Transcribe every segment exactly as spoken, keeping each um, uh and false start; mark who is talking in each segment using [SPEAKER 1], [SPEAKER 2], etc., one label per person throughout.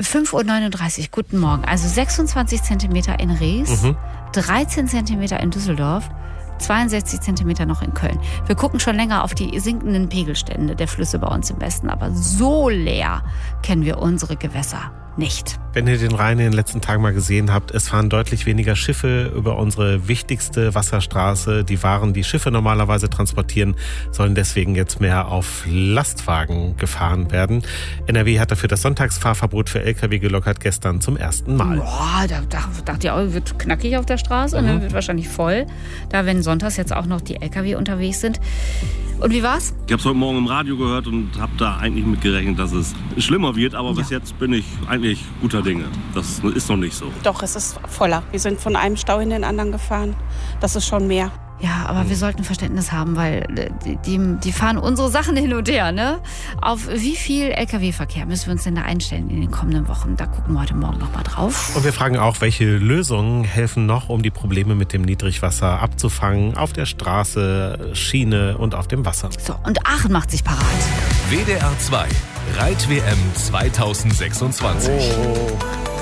[SPEAKER 1] fünf Uhr neununddreißig, guten Morgen. Also sechsundzwanzig Zentimeter in Rees, mhm. dreizehn Zentimeter in Düsseldorf, zweiundsechzig Zentimeter noch in Köln. Wir gucken schon länger auf die sinkenden Pegelstände der Flüsse bei uns im Westen, aber so leer kennen wir unsere Gewässer nicht.
[SPEAKER 2] Wenn ihr den Rhein in den letzten Tagen mal gesehen habt, es fahren deutlich weniger Schiffe über unsere wichtigste Wasserstraße. Die Waren, die Schiffe normalerweise transportieren, sollen deswegen jetzt mehr auf Lastwagen gefahren werden. N R W hat dafür das Sonntagsfahrverbot für L K W gelockert, gestern zum ersten Mal.
[SPEAKER 1] Boah, da, da dachte ich auch, wird knackig auf der Straße, mhm. ne? Wird wahrscheinlich voll. Da, wenn sonntags jetzt auch noch die L K W unterwegs sind. Und wie war's?
[SPEAKER 3] Ich habe es heute Morgen im Radio gehört und habe da eigentlich mit gerechnet, dass es schlimmer wird. Aber ja. bis jetzt bin ich eigentlich guter Dinge. Das ist noch nicht so.
[SPEAKER 4] Doch, es ist voller. Wir sind von einem Stau in den anderen gefahren. Das ist schon mehr.
[SPEAKER 1] Ja, aber wir sollten Verständnis haben, weil die, die, die fahren unsere Sachen hin und her, ne? Auf wie viel L K W-Verkehr müssen wir uns denn da einstellen in den kommenden Wochen? Da gucken wir heute Morgen noch mal drauf.
[SPEAKER 2] Und wir fragen auch, welche Lösungen helfen noch, um die Probleme mit dem Niedrigwasser abzufangen? Auf der Straße, Schiene und auf dem Wasser.
[SPEAKER 1] So, und Aachen macht sich parat.
[SPEAKER 5] W D R zwei, Reit-W M zweitausendsechsundzwanzig.
[SPEAKER 2] Oh.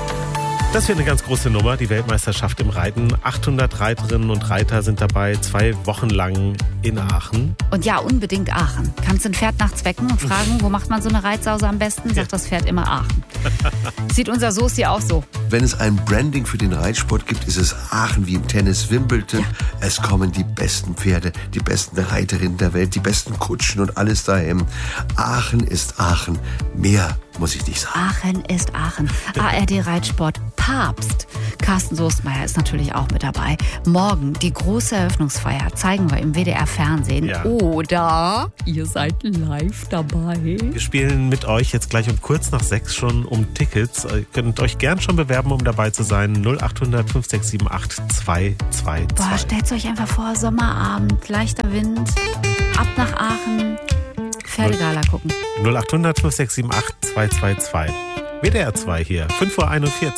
[SPEAKER 2] Das wird eine ganz große Nummer, die Weltmeisterschaft im Reiten. achthundert Reiterinnen und Reiter sind dabei, zwei Wochen lang in Aachen.
[SPEAKER 1] Und ja, unbedingt Aachen. Kannst du ein Pferd nachts wecken und fragen, wo macht man so eine Reitsause am besten? Sagt das Pferd immer Aachen. Sieht unser Soßi auch so.
[SPEAKER 6] Wenn es ein Branding für den Reitsport gibt, ist es Aachen wie im Tennis Wimbledon. Ja. Es kommen die besten Pferde, die besten Reiterinnen der Welt, die besten Kutschen und alles dahin. Aachen ist Aachen. Mehr muss ich nicht sagen.
[SPEAKER 1] Aachen ist Aachen. A R D Reitsport Papst. Carsten Soestmeier ist natürlich auch mit dabei. Morgen die große Eröffnungsfeier zeigen wir im W D R Fernsehen. Ja. Oder ihr seid live dabei.
[SPEAKER 2] Wir spielen mit euch jetzt gleich um kurz nach sechs schon um Tickets. Ihr könnt euch gern schon bewerben, um dabei zu sein. null achthundert fünf sechs sieben acht zwei zwei zwei.
[SPEAKER 1] Boah, stellt euch einfach vor, Sommerabend, leichter Wind, ab nach Aachen, Pferdegala gucken.
[SPEAKER 2] null achthundert fünf sechs sieben acht zwei zwei zwei. W D R zwei hier, fünf Uhr einundvierzig.